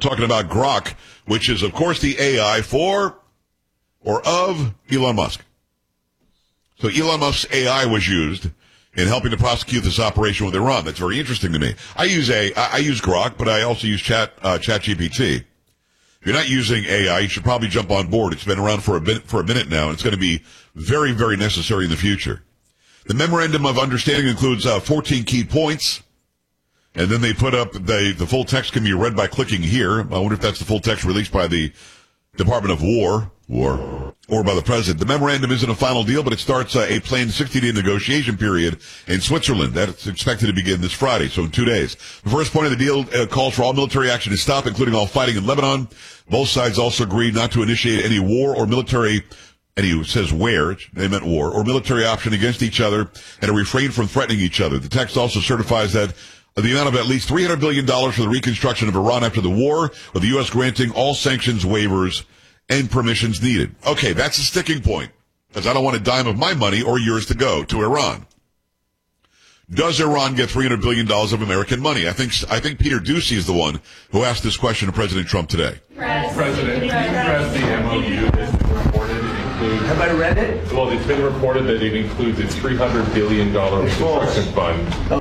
talking about Grok, which is, of course, the AI for or of Elon Musk. So Elon Musk's AI was used in helping to prosecute this operation with Iran. That's very interesting to me. I use Grok, but I also use ChatGPT. If you're not using AI, you should probably jump on board. It's been around for a minute now, and it's going to be very, very necessary in the future. The memorandum of understanding includes 14 key points, and then they put up the full text can be read by clicking here. I wonder if that's the full text released by the Department of War, or by the president. The memorandum isn't a final deal, but it starts a planned 60-day negotiation period in Switzerland. That's expected to begin this Friday, so in 2 days. The first point of the deal calls for all military action to stop, including all fighting in Lebanon. Both sides also agreed not to initiate any war or military, and he says where, they meant war, or military option against each other, and to refrain from threatening each other. The text also certifies that the amount of at least $300 billion for the reconstruction of Iran after the war, with the U.S. granting all sanctions waivers and permissions needed. Okay, that's a sticking point, because I don't want a dime of my money or yours to go to Iran. Does Iran get $300 billion of American money? I think Peter Doocy is the one who asked this question to President Trump today. President, can you address the MOU that's been reported? Have I read it? Well, it's been reported that it includes a $300 billion reconstruction fund.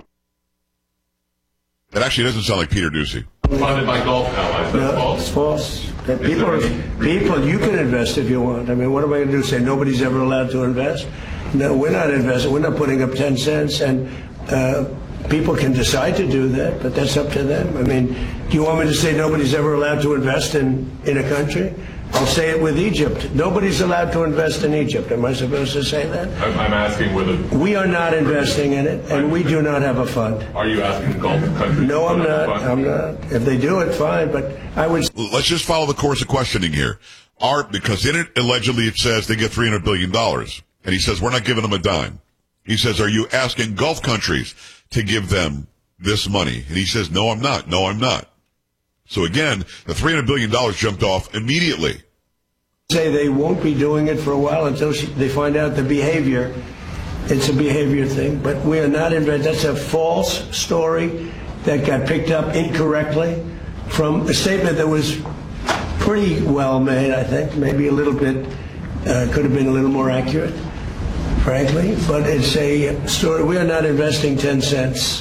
That actually doesn't sound like Peter Doocy. Funded by Gulf allies. That's false? It's false. People, you can invest if you want. I mean, what am I going to do? Say nobody's ever allowed to invest? No, we're not investing. We're not putting up 10 cents. And people can decide to do that, but that's up to them. I mean, do you want me to say nobody's ever allowed to invest in a country? I'll say it with Egypt. Nobody's allowed to invest in Egypt. Am I supposed to say that? I'm asking whether... We are not investing in it, and we do not have a fund. Are you asking Gulf countries? No, I'm not. I'm not. If they do it, fine, but I would... Let's just follow the course of questioning here. Because in it, allegedly, it says they get $300 billion. And he says, we're not giving them a dime. He says, are you asking Gulf countries to give them this money? And he says, no, I'm not. No, I'm not. So again, the $300 billion jumped off immediately. Say they won't be doing it for a while until they find out the behavior. It's a behavior thing, but we are not in. That's a false story that got picked up incorrectly from a statement that was pretty well made, I think, maybe a little bit, could have been a little more accurate, frankly, but it's a story. We are not investing 10 cents.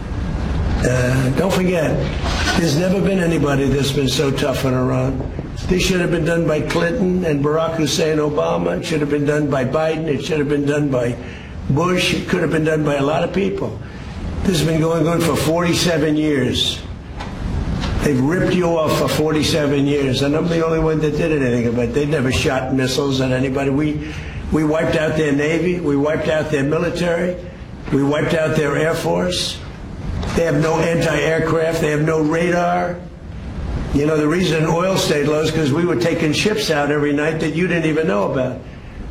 Don't forget, there's never been anybody that's been so tough on Iran. This should have been done by Clinton and Barack Hussein Obama. It should have been done by Biden. It should have been done by Bush. It could have been done by a lot of people. This has been going on for 47 years. They've ripped you off for 47 years, and I'm the only one that did anything about it. They never shot missiles at anybody. We wiped out their Navy. We wiped out their military. We wiped out their Air Force. They have no anti-aircraft. They have no radar. You know, the reason oil stayed low is because we were taking ships out every night that you didn't even know about.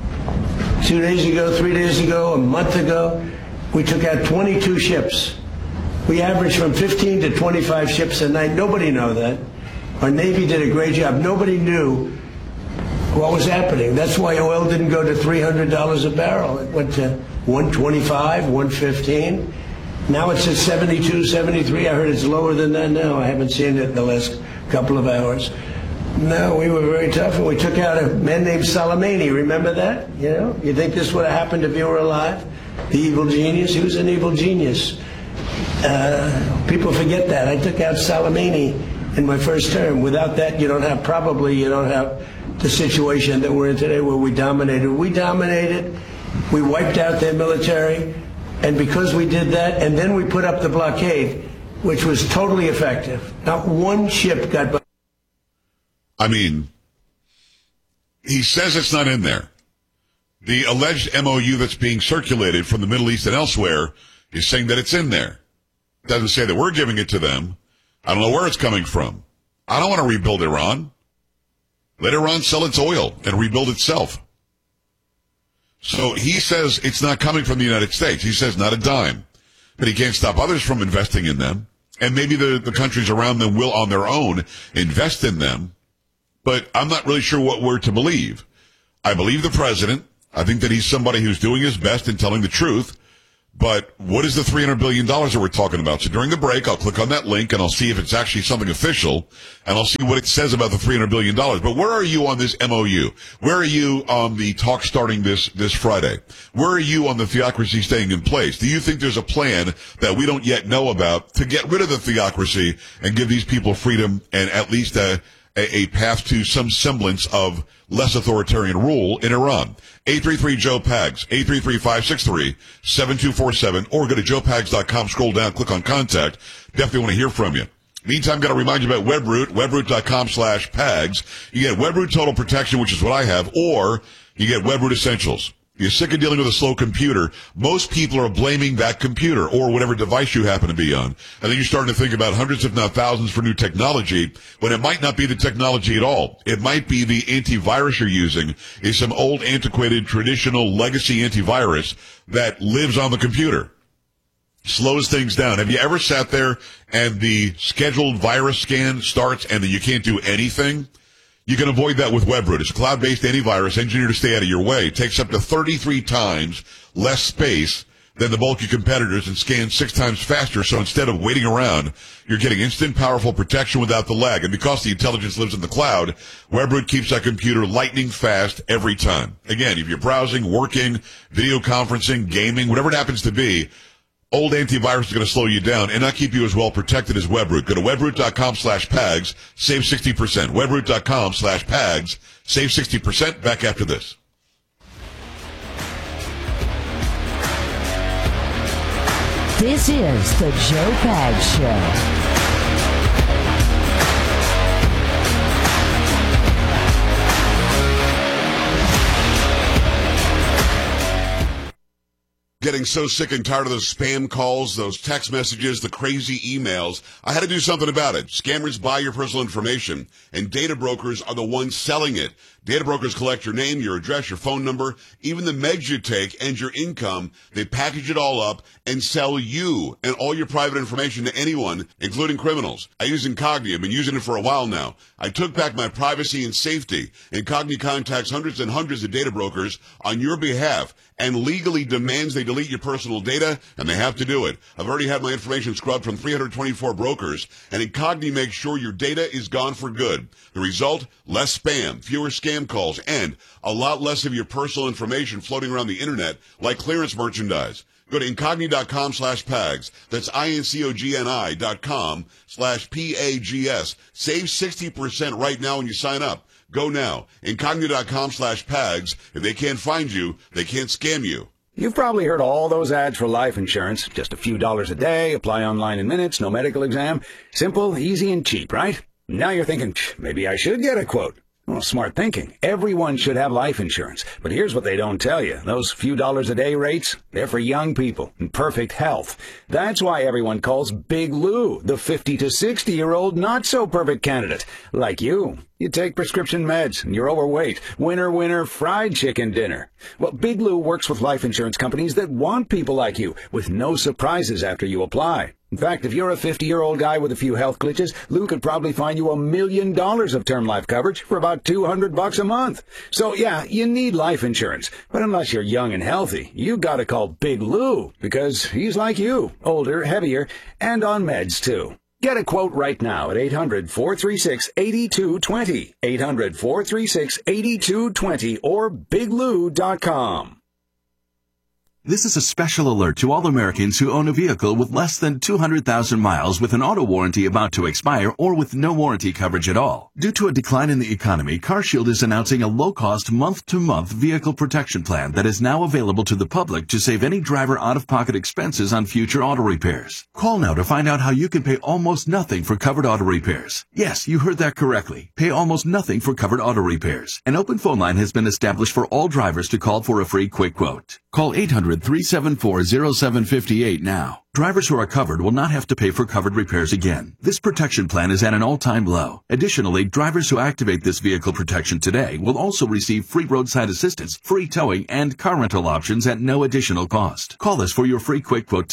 2 days ago, 3 days ago, a month ago, we took out 22 ships. We averaged from 15 to 25 ships a night. Nobody knew that. Our Navy did a great job. Nobody knew what was happening. That's why oil didn't go to $300 a barrel. It went to $125, $115. Now it's at 72, 73. I heard it's lower than that now. I haven't seen it in the last couple of hours. No, we were very tough, and we took out a man named Soleimani. Remember that? You know, you think this would have happened if you were alive? The evil genius? He was an evil genius. People forget that. I took out Soleimani in my first term. Without that, you don't have the situation that we're in today where we dominated. We dominated. We wiped out their military. And because we did that, and then we put up the blockade, which was totally effective. Not one ship got... I mean, he says it's not in there. The alleged MOU that's being circulated from the Middle East and elsewhere is saying that it's in there. It doesn't say that we're giving it to them. I don't know where it's coming from. I don't want to rebuild Iran. Let Iran sell its oil and rebuild itself. So he says it's not coming from the United States. He says not a dime. But he can't stop others from investing in them. And maybe the countries around them will on their own invest in them. But I'm not really sure what we're to believe. I believe the president. I think that he's somebody who's doing his best and telling the truth. But what is the $300 billion that we're talking about? So during the break, I'll click on that link and I'll see if it's actually something official, and I'll see what it says about the $300 billion. But where are you on this MOU? Where are you on the talk starting this Friday? Where are you on the theocracy staying in place? Do you think there's a plan that we don't yet know about to get rid of the theocracy and give these people freedom and at least a path to some semblance of less authoritarian rule in Iran? 833-JOE-PAGS, 833-563-7247, or go to joepags.com, scroll down, click on contact. Definitely want to hear from you. Meantime, got to remind you about WebRoot, webroot.com/PAGS. You get WebRoot Total Protection, which is what I have, or you get WebRoot Essentials. You're sick of dealing with a slow computer. Most people are blaming that computer or whatever device you happen to be on. And then you're starting to think about hundreds, if not thousands, for new technology, when it might not be the technology at all. It might be the antivirus you're using is some old, antiquated, traditional legacy antivirus that lives on the computer. Slows things down. Have you ever sat there and the scheduled virus scan starts and then you can't do anything? You can avoid that with WebRoot. It's a cloud-based antivirus engineered to stay out of your way. It takes up to 33 times less space than the bulky competitors and scans 6 times faster. So instead of waiting around, you're getting instant, powerful protection without the lag. And because the intelligence lives in the cloud, WebRoot keeps that computer lightning fast every time. Again, if you're browsing, working, video conferencing, gaming, whatever it happens to be, old antivirus is going to slow you down and not keep you as well protected as WebRoot. Go to webroot.com/PAGS, save 60%. Webroot.com/PAGS, save 60%. Back after this. This is the Joe Pags Show. Getting so sick and tired of those spam calls, those text messages, the crazy emails. I had to do something about it. Scammers buy your personal information, and data brokers are the ones selling it. Data brokers collect your name, your address, your phone number, even the meds you take and your income. They package it all up and sell you and all your private information to anyone, including criminals. I use Incogni. I've been using it for a while now. I took back my privacy and safety. Incogni contacts hundreds and hundreds of data brokers on your behalf and legally demands they delete your personal data, and they have to do it. I've already had my information scrubbed from 324 brokers, and Incogni makes sure your data is gone for good. The result? Less spam, fewer scam calls, and a lot less of your personal information floating around the internet like clearance merchandise. Go to Incogni.com/PAGS. That's INCOGNI.com/PAGS. Save 60% right now when you sign up. Go now. Incogni.com/PAGS. If they can't find you, they can't scam you. You've probably heard all those ads for life insurance. Just a few dollars a day, apply online in minutes, no medical exam. Simple, easy, and cheap, right? Now you're thinking, maybe I should get a quote. Well, smart thinking. Everyone should have life insurance. But here's what they don't tell you. Those few dollars a day rates, they're for young people in perfect health. That's why everyone calls Big Lou the 50 to 60-year-old not-so-perfect candidate. Like you. You take prescription meds and you're overweight. Winner, winner, fried chicken dinner. Well, Big Lou works with life insurance companies that want people like you with no surprises after you apply. In fact, if you're a 50-year-old guy with a few health glitches, Lou could probably find you $1 million of term life coverage for about $200 a month. So yeah, you need life insurance. But unless you're young and healthy, you gotta call Big Lou because he's like you, older, heavier, and on meds too. Get a quote right now at 800-436-8220, 800-436-8220, or biglou.com. This is a special alert to all Americans who own a vehicle with less than 200,000 miles with an auto warranty about to expire or with no warranty coverage at all. Due to a decline in the economy, CarShield is announcing a low-cost month-to-month vehicle protection plan that is now available to the public to save any driver out-of-pocket expenses on future auto repairs. Call now to find out how you can pay almost nothing for covered auto repairs. Yes, you heard that correctly. Pay almost nothing for covered auto repairs. An open phone line has been established for all drivers to call for a free quick quote. Call 800-374-0758 now. Drivers who are covered will not have to pay for covered repairs again. This protection plan is at an all-time low. Additionally, drivers who activate this vehicle protection today will also receive free roadside assistance, free towing, and car rental options at no additional cost. Call us for your free quick quote today.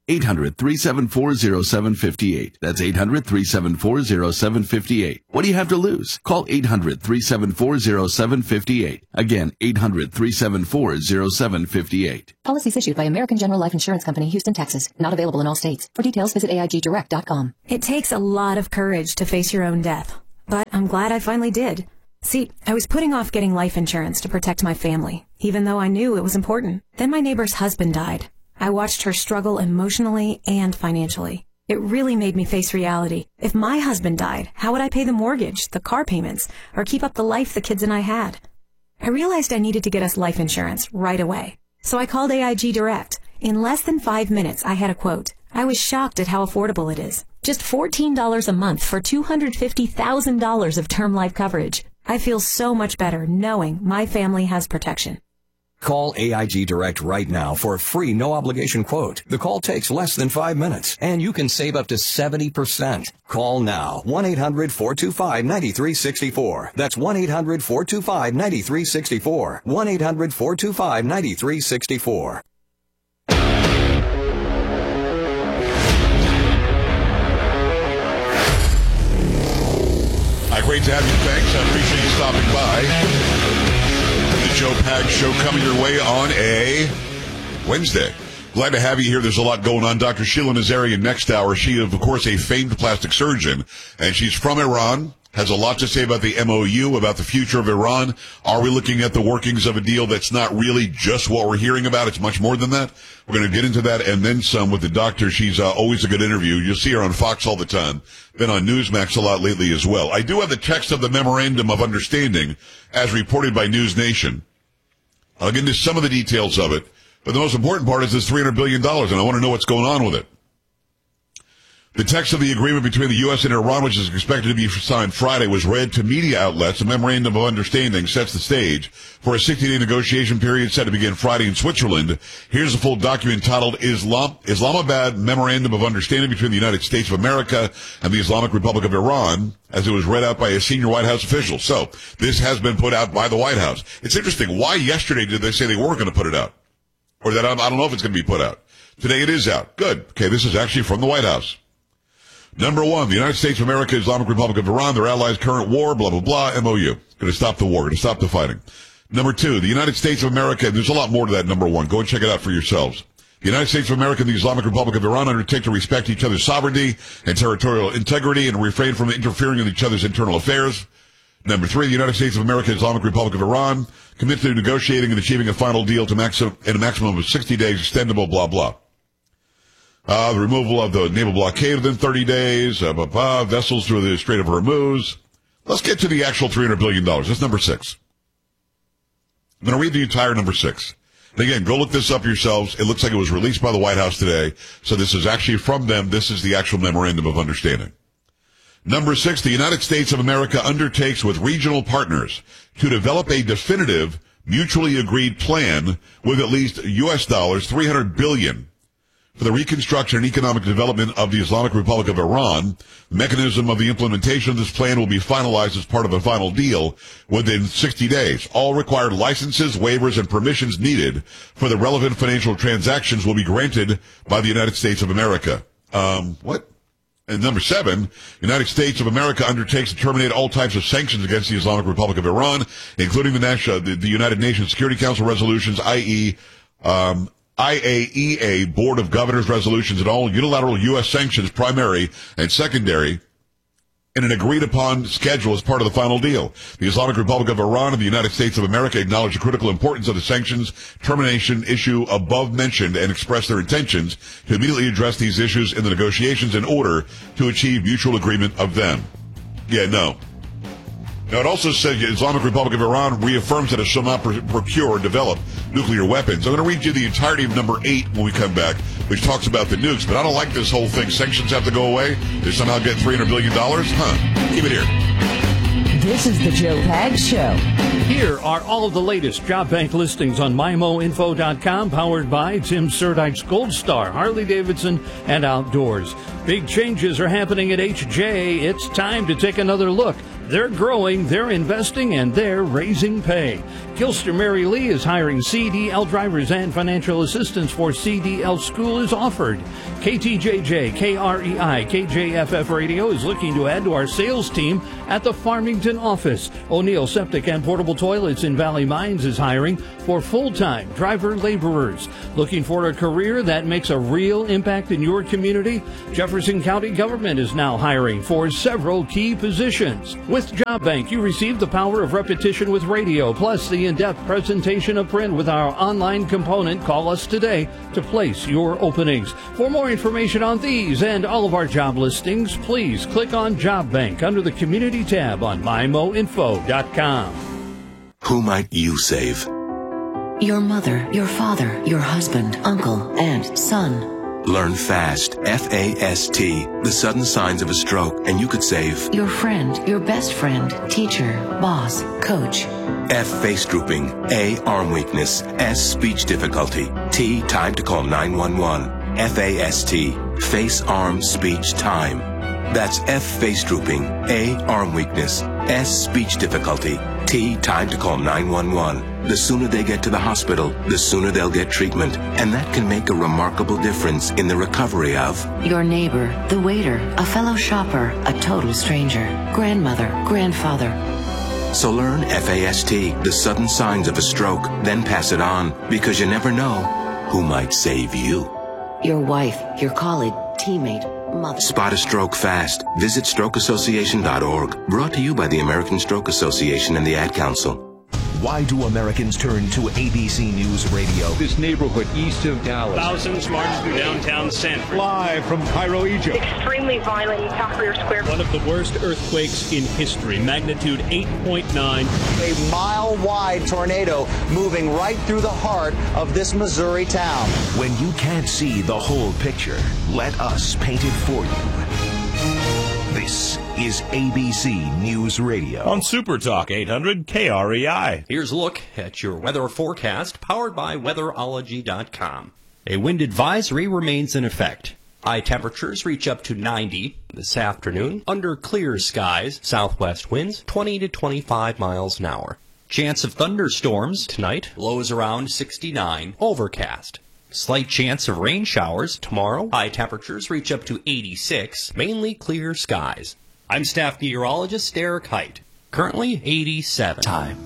800-374-0758. That's 800-374-0758. What do you have to lose? Call 800-374-0758. Again, 800-374-0758. Policies issued by American General Life Insurance Company, Houston, Texas. Not available in all states. For details, visit AIGdirect.com. It takes a lot of courage to face your own death, but I'm glad I finally did. See, I was putting off getting life insurance to protect my family, even though I knew it was important. Then my neighbor's husband died. I watched her struggle emotionally and financially. It really made me face reality. If my husband died, how would I pay the mortgage, the car payments, or keep up the life the kids and I had? I realized I needed to get us life insurance right away. So I called AIG Direct. In less than 5 minutes, I had a quote. I was shocked at how affordable it is. Just $14 a month for $250,000 of term life coverage. I feel so much better knowing my family has protection. Call AIG Direct right now for a free no-obligation quote. The call takes less than 5 minutes, and you can save up to 70%. Call now. 1-800-425-9364. That's 1-800-425-9364. 1-800-425-9364. Great to have you. Thanks. I appreciate you stopping by. The Joe Pags Show coming your way on a Wednesday. Glad to have you here. There's a lot going on. Dr. Sheila Nazarian next hour. She is, of course, a famed plastic surgeon, and she's from Iran. Has a lot to say about the MOU, about the future of Iran. Are we looking at the workings of a deal that's not really just what we're hearing about? It's much more than that. We're going to get into that and then some with the doctor. She's always a good interview. You'll see her on Fox all the time. Been on Newsmax a lot lately as well. I do have the text of the Memorandum of Understanding as reported by News Nation. I'll get into some of the details of it. But the most important part is this $300 billion, and I want to know what's going on with it. The text of the agreement between the U.S. and Iran, which is expected to be signed Friday, was read to media outlets. The Memorandum of Understanding sets the stage for a 60-day negotiation period set to begin Friday in Switzerland. Here's the full document titled Islamabad Memorandum of Understanding between the United States of America and the Islamic Republic of Iran, as it was read out by a senior White House official. So this has been put out by the White House. It's interesting. Why yesterday did they say they weren't going to put it out? Or that I don't know if it's going to be put out. Today it is out. Good. Okay, this is actually from the White House. Number one, the United States of America, Islamic Republic of Iran, their allies' current war, blah, blah, blah, MOU. Going to stop the war, going to stop the fighting. Number two, the United States of America, there's a lot more to that number one. Go and check it out for yourselves. The United States of America and the Islamic Republic of Iran undertake to respect each other's sovereignty and territorial integrity and refrain from interfering in each other's internal affairs. Number three, the United States of America and Islamic Republic of Iran commit to negotiating and achieving a final deal in a maximum of 60 days, extendable, blah, blah. The removal of the naval blockade within 30 days, vessels through the Strait of Hormuz. Let's get to the actual $300 billion. That's number 6. I'm going to read the entire number 6. And again, go look this up yourselves. It looks like it was released by the White House today. So this is actually from them. This is the actual Memorandum of Understanding. Number 6, the United States of America undertakes with regional partners to develop a definitive, mutually agreed plan with at least U.S. dollars $300 billion for the reconstruction and economic development of the Islamic Republic of Iran. The mechanism of the implementation of this plan will be finalized as part of a final deal within 60 days. All required licenses, waivers, and permissions needed for the relevant financial transactions will be granted by the United States of America. What? And number 7, the United States of America undertakes to terminate all types of sanctions against the Islamic Republic of Iran, including the United Nations Security Council resolutions, i.e., IAEA Board of Governors resolutions, and all unilateral U.S. sanctions, primary and secondary, in an agreed-upon schedule as part of the final deal. The Islamic Republic of Iran and the United States of America acknowledge the critical importance of the sanctions termination issue above mentioned and express their intentions to immediately address these issues in the negotiations in order to achieve mutual agreement of them. Yeah, no. Now, it also says the Islamic Republic of Iran reaffirms that it shall not procure or develop nuclear weapons. I'm going to read you the entirety of number 8 when we come back, which talks about the nukes. But I don't like this whole thing. Sanctions have to go away. They somehow get $300 billion. Keep it here. This is the Joe Pags Show. Here are all the latest job bank listings on MyMoInfo.com, powered by Tim Surdyk's Gold Star, Harley-Davidson, and Outdoors. Big changes are happening at HJ. It's time to take another look. They're growing, they're investing, and they're raising pay. Gilster Mary Lee is hiring CDL drivers, and financial assistance for CDL school is offered. KTJJ, KREI, KJFF Radio is looking to add to our sales team at the Farmington office. O'Neill Septic and Portable Toilets in Valley Mines is hiring for full-time driver laborers. Looking for a career that makes a real impact in your community? Jefferson County Government is now hiring for several key positions. With Job Bank, you receive the power of repetition with radio, plus the in-depth presentation of print with our online component. Call us today to place your openings. For more information on these and all of our job listings, please click on Job Bank under the Community tab on MyMoInfo.com. Who might you save? Your mother, your father, your husband, uncle, aunt, son. Learn FAST, F-A-S-T, the sudden signs of a stroke, and you could save your friend, your best friend, teacher, boss, coach. F, face drooping. A, arm weakness. S, speech difficulty. T, time to call 911. F-A-S-T, face, arm, speech, time. That's F, face drooping. A, arm weakness. S, speech difficulty. T, time to call 911. The sooner they get to the hospital, the sooner they'll get treatment. And that can make a remarkable difference in the recovery of your neighbor, the waiter, a fellow shopper, a total stranger, grandmother, grandfather. So learn FAST, the sudden signs of a stroke, then pass it on, because you never know who might save you. Your wife, your colleague, teammate, mother. Spot a stroke fast. Visit strokeassociation.org. Brought to you by the American Stroke Association and the Ad Council. Why do Americans turn to ABC News Radio? This neighborhood east of Dallas. Thousands march through downtown San Francisco. Live from Cairo, Egypt. Extremely violent in Tahrir Square. One of the worst earthquakes in history, magnitude 8.9. A mile-wide tornado moving right through the heart of this Missouri town. When you can't see the whole picture, let us paint it for you. This is ABC News Radio. On Super Talk 800 KREI. Here's a look at your weather forecast, powered by weatherology.com. A wind advisory remains in effect. High temperatures reach up to 90 this afternoon under clear skies. Southwest winds 20 to 25 miles an hour. Chance of thunderstorms tonight. Lows around 69. Overcast. Slight chance of rain showers tomorrow. High temperatures reach up to 86. Mainly clear skies. I'm staff meteorologist Eric Height. Currently 87. Time.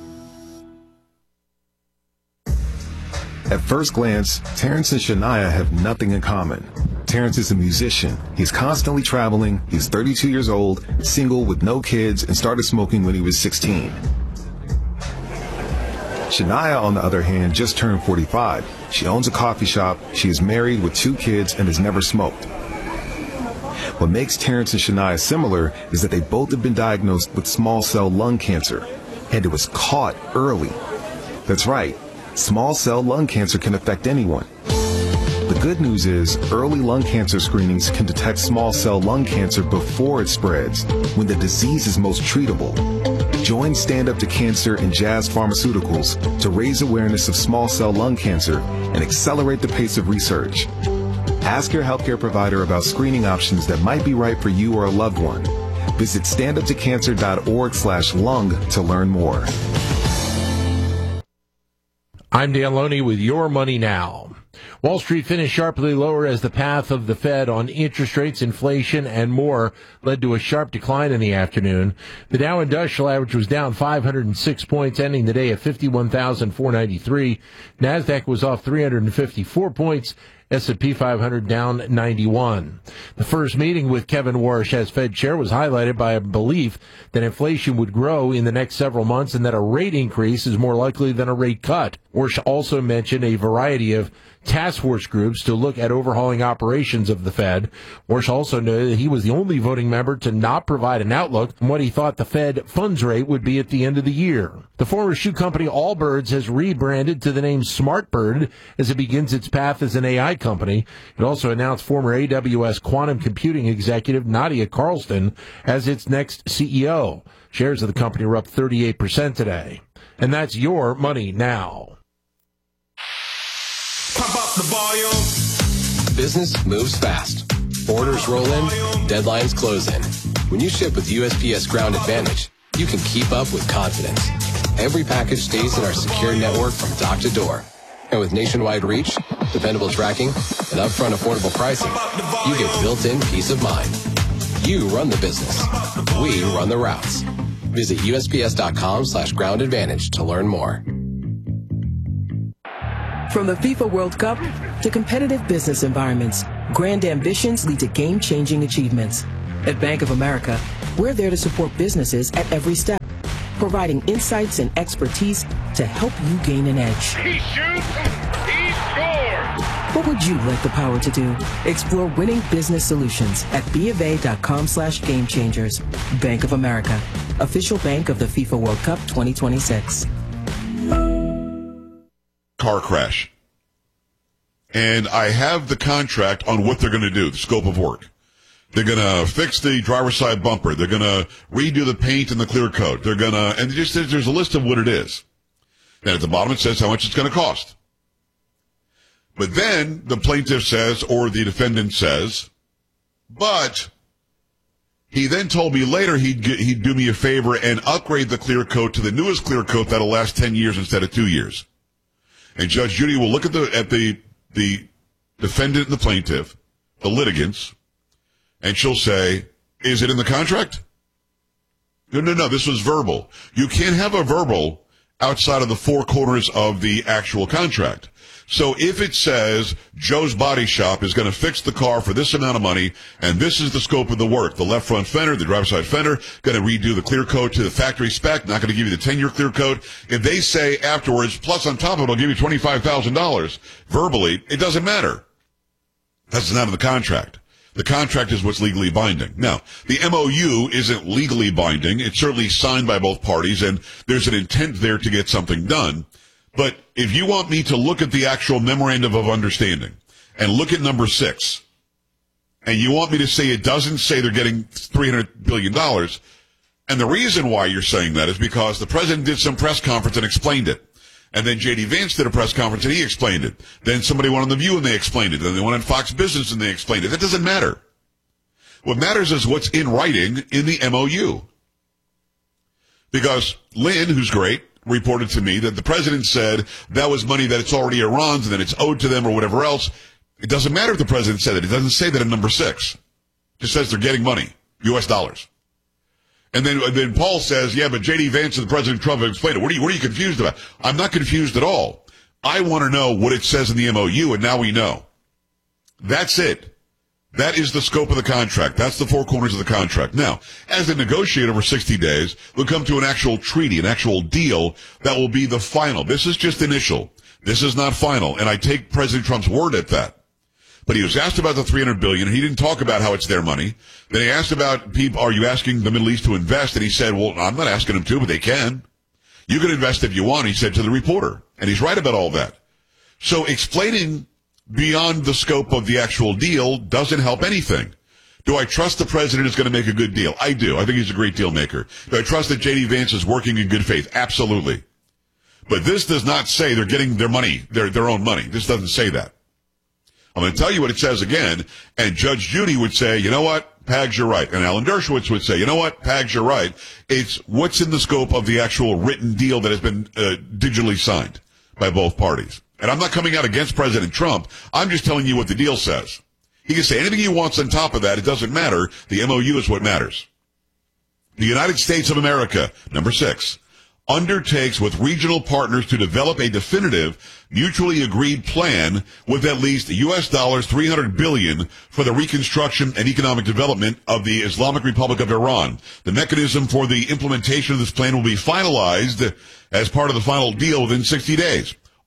At first glance, Terrence and Shania have nothing in common. Terrence is a musician. He's constantly traveling. He's 32 years old, single with no kids, and started smoking when he was 16. Shania, on the other hand, just turned 45. She owns a coffee shop, she is married with 2 kids, and has never smoked. What makes Terrence and Shania similar is that they both have been diagnosed with small cell lung cancer, and it was caught early. That's right, small cell lung cancer can affect anyone. The good news is early lung cancer screenings can detect small cell lung cancer before it spreads, when the disease is most treatable. Join Stand Up to Cancer and Jazz Pharmaceuticals to raise awareness of small cell lung cancer and accelerate the pace of research. Ask your healthcare provider about screening options that might be right for you or a loved one. Visit standuptocancer.org/lung to learn more. I'm Dan Loney with Your Money Now. Wall Street finished sharply lower as the path of the Fed on interest rates, inflation, and more led to a sharp decline in the afternoon. The Dow Industrial Average was down 506 points, ending the day at 51,493. NASDAQ was off 354 points. S&P 500 down 91. The first meeting with Kevin Warsh as Fed chair was highlighted by a belief that inflation would grow in the next several months and that a rate increase is more likely than a rate cut. Warsh also mentioned a variety of task force groups to look at overhauling operations of the Fed. Warsh also noted that he was the only voting member to not provide an outlook on what he thought the Fed funds rate would be at the end of the year. The former shoe company Allbirds has rebranded to the name SmartBird as it begins its path as an AI company. It also announced former AWS quantum computing executive Nadia Carlson as its next CEO. Shares of the company were up 38% today. And that's your money now. Pump up the volume. Business moves fast. Orders roll in, deadlines close in. When you ship with USPS Ground Advantage, you can keep up with confidence. Every package stays in our secure network from dock to door. And with nationwide reach, dependable tracking, and upfront affordable pricing, you get built-in peace of mind. You run the business. We run the routes. Visit USPS.com/Ground Advantage to learn more. From the FIFA World Cup to competitive business environments, grand ambitions lead to game-changing achievements. At Bank of America, we're there to support businesses at every step, providing insights and expertise to help you gain an edge. He shoots, he scores! What would you like the power to do? Explore winning business solutions at BofA.com/gamechangers. Bank of America, official bank of the FIFA World Cup 2026. Car crash. And I have the contract on what they're going to do, the scope of work. They're going to fix the driver's side bumper. They're going to redo the paint and the clear coat. They're going to, and just there's a list of what it is. And at the bottom it says how much it's going to cost. But then the plaintiff says, or the defendant says, but he then told me later he'd do me a favor and upgrade the clear coat to the newest clear coat that'll last 10 years instead of 2 years. And Judge Judy will look at the defendant and the plaintiff, the litigants, and she'll say, is it in the contract? No, this was verbal. You can't have a verbal outside of the four corners of the actual contract. So if it says Joe's Body Shop is going to fix the car for this amount of money, and this is the scope of the work, the left front fender, the driver's side fender, going to redo the clear coat to the factory spec, not going to give you the 10-year clear coat. If they say afterwards, plus on top of it, I'll give you $25,000 verbally, it doesn't matter. That's not in the contract. The contract is what's legally binding. Now, the MOU isn't legally binding. It's certainly signed by both parties, and there's an intent there to get something done. But if you want me to look at the actual memorandum of understanding and look at number 6, and you want me to say it doesn't say they're getting $300 billion, and the reason why you're saying that is because the president did some press conference and explained it. And then J.D. Vance did a press conference and he explained it. Then somebody went on The View and they explained it. Then they went on Fox Business and they explained it. That doesn't matter. What matters is what's in writing in the MOU. Because Lynn, who's great, reported to me that the president said that was money that it's already Iran's and that it's owed to them or whatever else. It doesn't matter if the president said it. It doesn't say that in number 6. It just says they're getting money, U.S. dollars. And then Paul says, yeah, but J.D. Vance and President Trump have explained it. What are you confused about? I'm not confused at all. I want to know what it says in the MOU, and now we know. That's it. That is the scope of the contract. That's the four corners of the contract. Now, as they negotiate over 60 days, we'll come to an actual treaty, an actual deal that will be the final. This is just initial. This is not final, and I take President Trump's word at that. But he was asked about the $300 billion, and he didn't talk about how it's their money. Then he asked about people, are you asking the Middle East to invest? And he said, well, I'm not asking them to, but they can. You can invest if you want, he said to the reporter. And he's right about all that. So explaining beyond the scope of the actual deal doesn't help anything. Do I trust the president is going to make a good deal? I do. I think he's a great deal maker. Do I trust that J.D. Vance is working in good faith? Absolutely. But this does not say they're getting their money, their own money. This doesn't say that. I'm going to tell you what it says again, and Judge Judy would say, you know what, Pags, you're right. And Alan Dershowitz would say, you know what, Pags, you're right. It's what's in the scope of the actual written deal that has been digitally signed by both parties. And I'm not coming out against President Trump. I'm just telling you what the deal says. He can say anything he wants on top of that. It doesn't matter. The MOU is what matters. The United States of America, number 6, undertakes with regional partners to develop a definitive, mutually agreed plan with at least U.S. dollars $300 billion for the reconstruction and economic development of the Islamic Republic of Iran. The mechanism for the implementation of this plan will be finalized as part of the final deal within 60 days.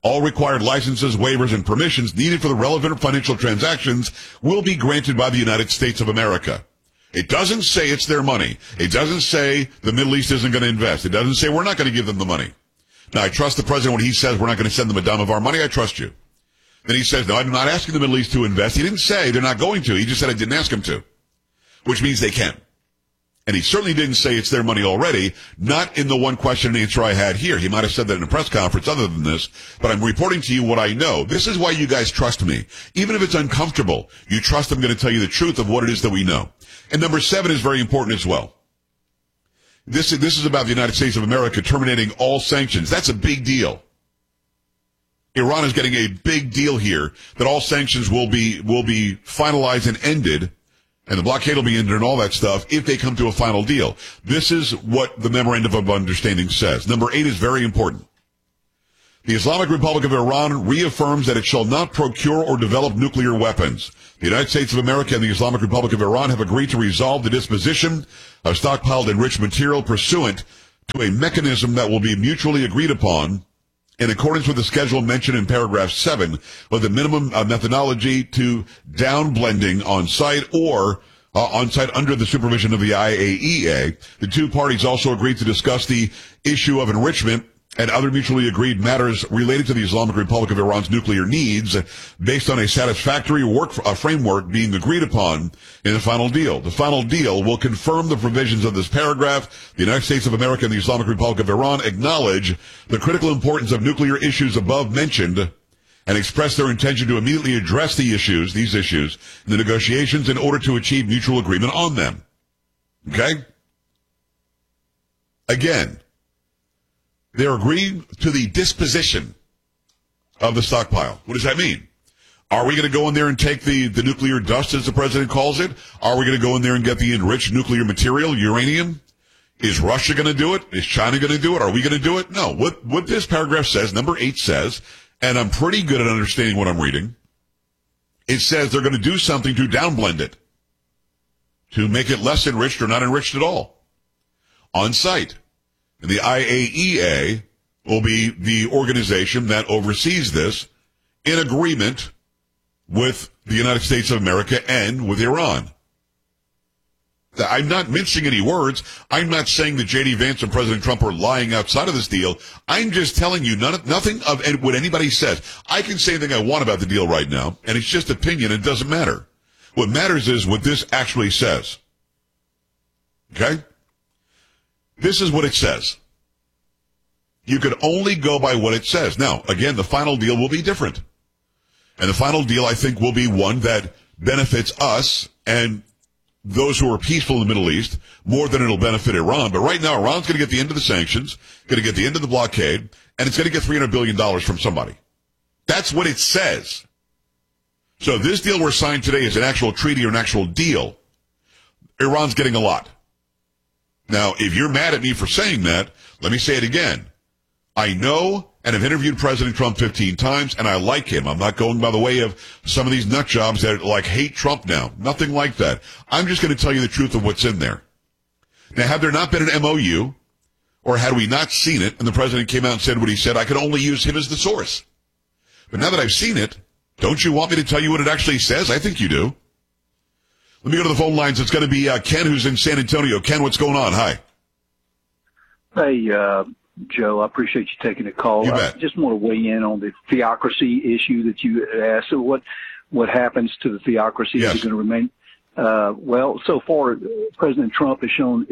All required licenses, waivers, and permissions needed for the relevant financial transactions will be granted by the United States of America. It doesn't say it's their money. It doesn't say the Middle East isn't going to invest. It doesn't say we're not going to give them the money. Now, I trust the president when he says we're not going to send them a dime of our money. I trust you. Then he says, no, I'm not asking the Middle East to invest. He didn't say they're not going to. He just said I didn't ask them to, which means they can. And he certainly didn't say it's their money already, not in the one question and answer I had here. He might have said that in a press conference other than this, but I'm reporting to you what I know. This is why you guys trust me. Even if it's uncomfortable, you trust I'm going to tell you the truth of what it is that we know. And number 7 is very important as well. This is about the United States of America terminating all sanctions. That's a big deal. Iran is getting a big deal here that all sanctions will be finalized and ended, and the blockade will be ended and all that stuff if they come to a final deal. This is what the Memorandum of Understanding says. Number 8 is very important. The Islamic Republic of Iran reaffirms that it shall not procure or develop nuclear weapons. The United States of America and the Islamic Republic of Iran have agreed to resolve the disposition of stockpiled enriched material pursuant to a mechanism that will be mutually agreed upon in accordance with the schedule mentioned in paragraph 7, with the minimum methodology to down blending on site or on site under the supervision of the IAEA. The two parties also agreed to discuss the issue of enrichment and other mutually agreed matters related to the Islamic Republic of Iran's nuclear needs based on a satisfactory framework being agreed upon in the final deal. The final deal will confirm the provisions of this paragraph. The United States of America and the Islamic Republic of Iran acknowledge the critical importance of nuclear issues above mentioned and express their intention to immediately address these issues in the negotiations in order to achieve mutual agreement on them. Okay? Again, they're agreeing to the disposition of the stockpile. What does that mean? Are we going to go in there and take the nuclear dust, as the president calls it? Are we going to go in there and get the enriched nuclear material, uranium? Is Russia going to do it? Is China going to do it? Are we going to do it? No. What this paragraph says, number 8 says, and I'm pretty good at understanding what I'm reading, it says they're going to do something to downblend it, to make it less enriched or not enriched at all, on site. And the IAEA will be the organization that oversees this in agreement with the United States of America and with Iran. I'm not mincing any words. I'm not saying that J.D. Vance and President Trump are lying outside of this deal. I'm just telling you nothing of what anybody says. I can say anything I want about the deal right now, and it's just opinion. It doesn't matter. What matters is what this actually says. Okay? This is what it says. You can only go by what it says. Now, again, the final deal will be different. And the final deal, I think, will be one that benefits us and those who are peaceful in the Middle East more than it'll benefit Iran. But right now, Iran's going to get the end of the sanctions, going to get the end of the blockade, and it's going to get $300 billion from somebody. That's what it says. So this deal we're signed today is an actual treaty or an actual deal. Iran's getting a lot. Now, if you're mad at me for saying that, let me say it again. I know and have interviewed President Trump 15 times, and I like him. I'm not going by the way of some of these nut jobs that hate Trump now. Nothing like that. I'm just going to tell you the truth of what's in there. Now, had there not been an MOU, or had we not seen it, and the president came out and said what he said, I could only use him as the source. But now that I've seen it, don't you want me to tell you what it actually says? I think you do. Let me go to the phone lines. It's going to be Ken, who's in San Antonio. Ken, what's going on? Hi. Hey, Joe, I appreciate you taking the call. You bet. I just want to weigh in on the theocracy issue that you asked. So what happens to the theocracy? Yes. Is it going to remain? Well, so far, President Trump has shown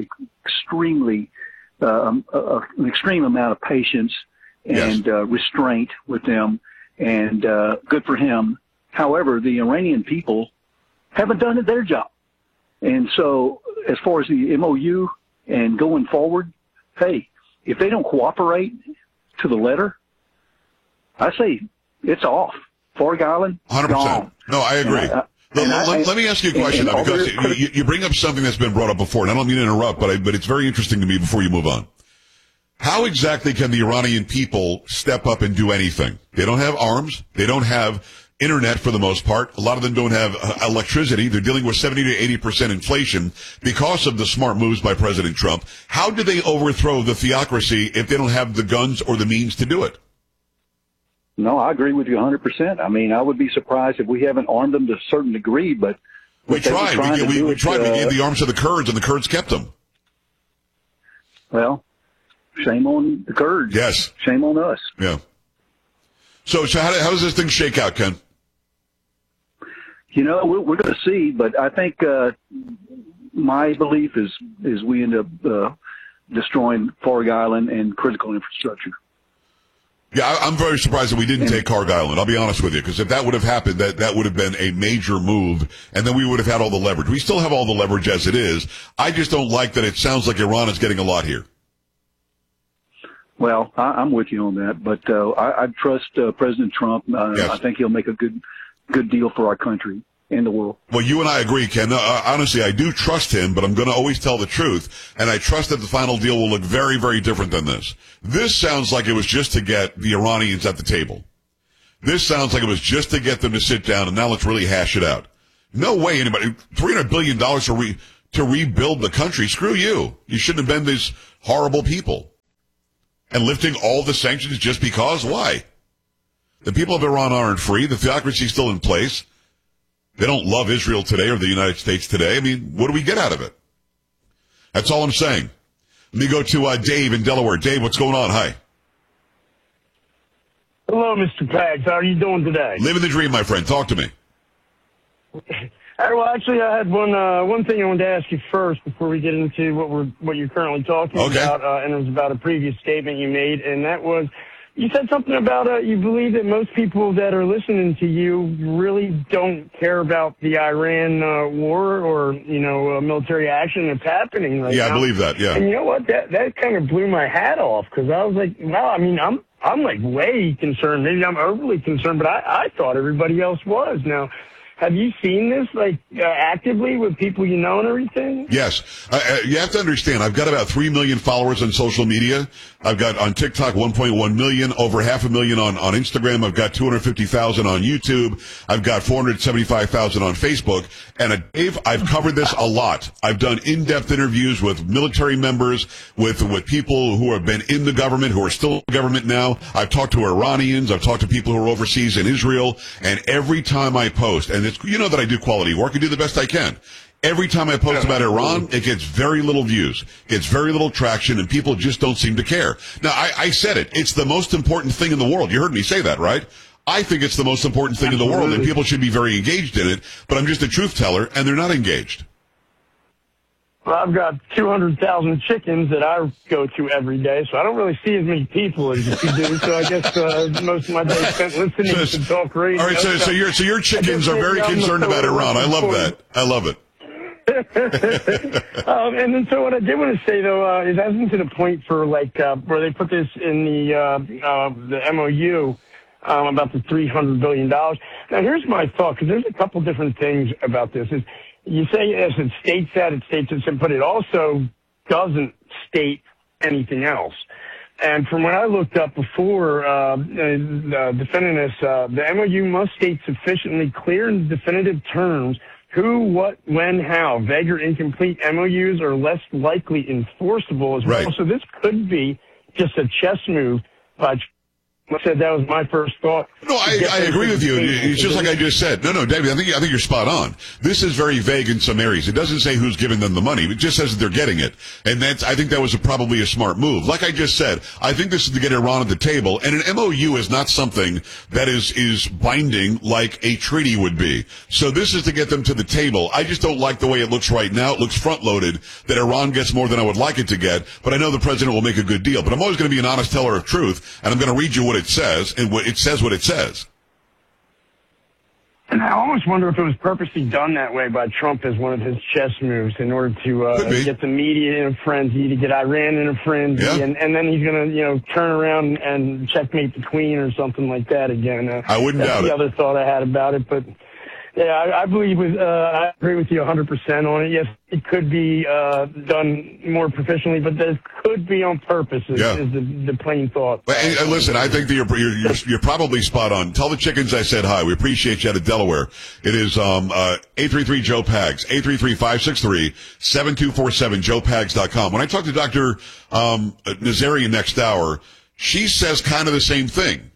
an extreme amount of patience and restraint with them, and good for him. However, the Iranian people haven't done their job. And so as far as the MOU and going forward, hey, if they don't cooperate to the letter, I say it's off. Fork Island, 100%. gone. No, I agree. Let me ask you a question, now, because you bring up something that's been brought up before, and I don't mean to interrupt, but it's very interesting to me before you move on. How exactly can the Iranian people step up and do anything? They don't have arms. They don't have internet for the most part. A lot of them don't have electricity. They're dealing with 70 to 80% inflation because of the smart moves by President Trump. How do they overthrow the theocracy if they don't have the guns or the means to do it? No, I agree with you 100%. I mean, I would be surprised if we haven't armed them to a certain degree, but we tried. We tried. We gave the arms to the Kurds, and the Kurds kept them. Well, shame on the Kurds. Yes. Shame on us. Yeah. So how does this thing shake out, Ken? You know, we're going to see, but I think my belief is we end up destroying Farg Island and critical infrastructure. Yeah, I'm very surprised that we didn't take Farg Island. I'll be honest with you, because if that would have happened, that would have been a major move, and then we would have had all the leverage. We still have all the leverage as it is. I just don't like that it sounds like Iran is getting a lot here. Well, I'm with you on that, but I trust President Trump. Yes. I think he'll make a good deal for our country and the world. Well, you and I agree, Ken. Honestly, I do trust him, but I'm going to always tell the truth, and I trust that the final deal will look very, very different than this. This sounds like it was just to get the Iranians at the table. This sounds like it was just to get them to sit down, and now let's really hash it out. No way anybody, $300 billion to rebuild the country. Screw you. You shouldn't have been these horrible people. And lifting all the sanctions just because? Why? The people of Iran aren't free. The theocracy is still in place. They don't love Israel today or the United States today. I mean, what do we get out of it? That's all I'm saying. Let me go to Dave in Delaware. Dave, what's going on? Hi. Hello, Mr. Pags. How are you doing today? Living the dream, my friend. Talk to me. Well, actually, I had one thing I wanted to ask you first before we get into what you're currently talking about, and it was about a previous statement you made, and that was, you said something about you believe that most people that are listening to you really don't care about the Iran war or, military action that's happening right now. Yeah, I believe that, yeah. And you know what? That kind of blew my hat off, because I was like, well, I mean, I'm like way concerned. Maybe I'm overly concerned, but I thought everybody else was. Now, have you seen this, actively with people you know and everything? Yes. You have to understand, I've got about 3 million followers on social media. I've got on TikTok 1.1 million, over 500,000 on Instagram. I've got 250,000 on YouTube. I've got 475,000 on Facebook. And Dave, I've covered this a lot. I've done in-depth interviews with military members, with people who have been in the government, who are still in the government now. I've talked to Iranians. I've talked to people who are overseas in Israel. And every time I post, and you know that I do quality work. I do the best I can. Every time I post about Iran, it gets very little views, gets very little traction, and people just don't seem to care. Now, I said it. It's the most important thing in the world. You heard me say that, right? I think it's the most important thing in the world, and people should be very engaged in it, but I'm just a truth teller, and they're not engaged. Well, I've got 200,000 chickens that I go to every day, so I don't really see as many people as you do. So I guess most of my day spent listening to talk radio. All right, so your chickens are very concerned about Iran. I love that. I love it. And then so what I did want to say though is I was to the point for where they put this in the MOU about the $300 billion. Now here's my thought, because there's a couple different things about this. You say, as it states that, but it also doesn't state anything else. And from what I looked up before, defending this, the MOU must state sufficiently clear and definitive terms who, what, when, how. Vague or incomplete MOUs are less likely enforceable as well. So this could be just a chess move by I said that was my first thought. No, I agree with you. It's just like I just said. No, David, I think you're spot on. This is very vague in some areas. It doesn't say who's giving them the money. It just says that they're getting it. And I think that was probably a smart move. Like I just said, I think this is to get Iran at the table. And an MOU is not something that is binding like a treaty would be. So this is to get them to the table. I just don't like the way it looks right now. It looks front-loaded, that Iran gets more than I would like it to get. But I know the president will make a good deal. But I'm always going to be an honest teller of truth. And I'm going to read you what it says, and what it says. And I almost wonder if it was purposely done that way by Trump as one of his chess moves in order to get the media in a frenzy, to get Iran in a frenzy, and then he's going to, turn around and checkmate the Queen or something like that again. I wouldn't doubt it. That's the other thought I had about it, but yeah, I believe I agree with you 100% on it. Yes, it could be done more professionally, but this could be on purpose. Is the plain thought. And listen, I think that you're probably spot on. Tell the chickens I said hi. We appreciate you out of Delaware. It is 833 Joe Pags, 833-563-7247, joepags.com. When I talk to Dr. Nazarian next hour, she says kind of the same thing.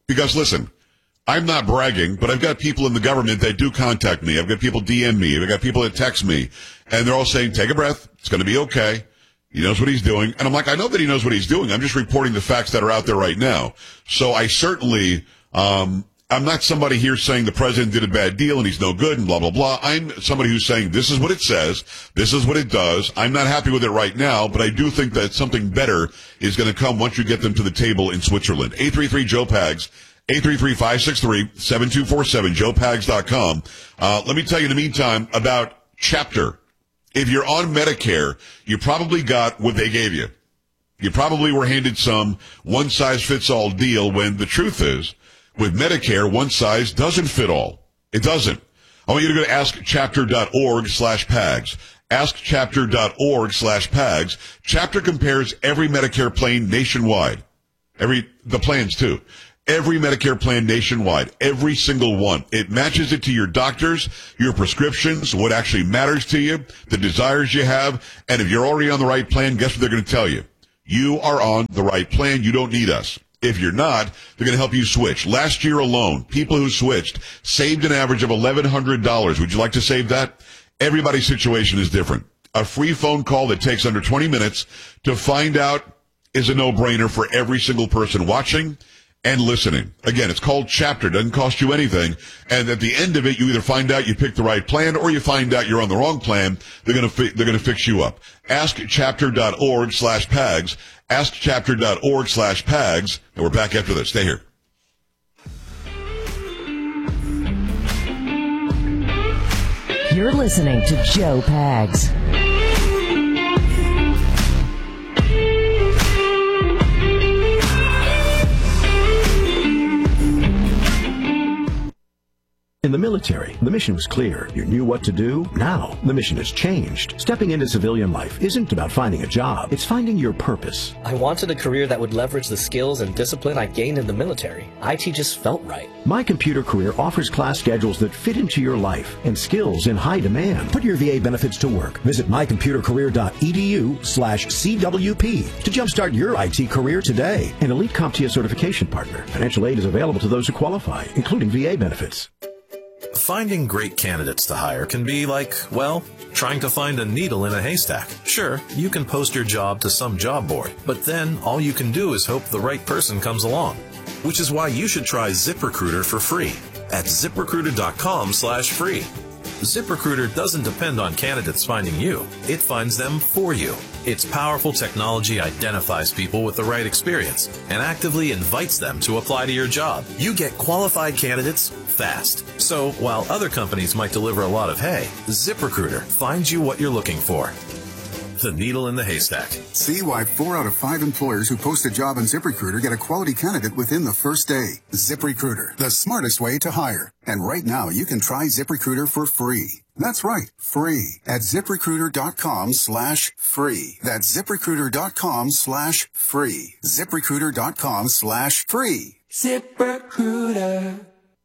Because listen, I'm not bragging, but I've got people in the government that do contact me. I've got people DM me. I've got people that text me. And they're all saying, take a breath. It's going to be okay. He knows what he's doing. And I'm like, I know that he knows what he's doing. I'm just reporting the facts that are out there right now. So I certainly, I'm not somebody here saying the president did a bad deal and he's no good and blah, blah, blah. I'm somebody who's saying this is what it says. This is what it does. I'm not happy with it right now, but I do think that something better is going to come once you get them to the table in Switzerland. 833-JOE-PAGS. 833-563-7247, joepags.com. Let me tell you in the meantime about Chapter. If you're on Medicare, you probably got what they gave you. You probably were handed some one-size-fits-all deal when the truth is, with Medicare, one size doesn't fit all. It doesn't. I want you to go to askchapter.org/PAGS. Askchapter.org/PAGS. Chapter compares every Medicare plan nationwide. The plans too. Every Medicare plan nationwide, every single one. It matches it to your doctors, your prescriptions, what actually matters to you, the desires you have, and if you're already on the right plan, guess what they're going to tell you? You are on the right plan. You don't need us. If you're not, they're going to help you switch. Last year alone, people who switched saved an average of $1,100. Would you like to save that? Everybody's situation is different. A free phone call that takes under 20 minutes to find out is a no-brainer for every single person watching and listening. Again, it's called Chapter. It doesn't cost you anything. And at the end of it, you either find out you picked the right plan or you find out you're on the wrong plan. They're going to fix you up. Askchapter.org/PAGS. Askchapter.org/PAGS. And we're back after this. Stay here. You're listening to Joe Pags. In the military, the mission was clear. You knew what to do. Now, the mission has changed. Stepping into civilian life isn't about finding a job. It's finding your purpose. I wanted a career that would leverage the skills and discipline I gained in the military. IT just felt right. My Computer Career offers class schedules that fit into your life and skills in high demand. Put your VA benefits to work. Visit mycomputercareer.edu/CWP to jumpstart your IT career today. An elite CompTIA certification partner. Financial aid is available to those who qualify, including VA benefits. Finding great candidates to hire can be like, well, trying to find a needle in a haystack. Sure, you can post your job to some job board, but then all you can do is hope the right person comes along. Which is why you should try ZipRecruiter for free at ZipRecruiter.com/free. ZipRecruiter doesn't depend on candidates finding you. It finds them for you. Its powerful technology identifies people with the right experience and actively invites them to apply to your job. You get qualified candidates fast. So while other companies might deliver a lot of hay, ZipRecruiter finds you what you're looking for. The needle in the haystack. See why 4 out of 5 employers who post a job on ZipRecruiter get a quality candidate within the first day. ZipRecruiter, the smartest way to hire. And right now, you can try ZipRecruiter for free. That's right, free at ZipRecruiter.com/free. That's ZipRecruiter.com/free. ZipRecruiter.com/free. ZipRecruiter.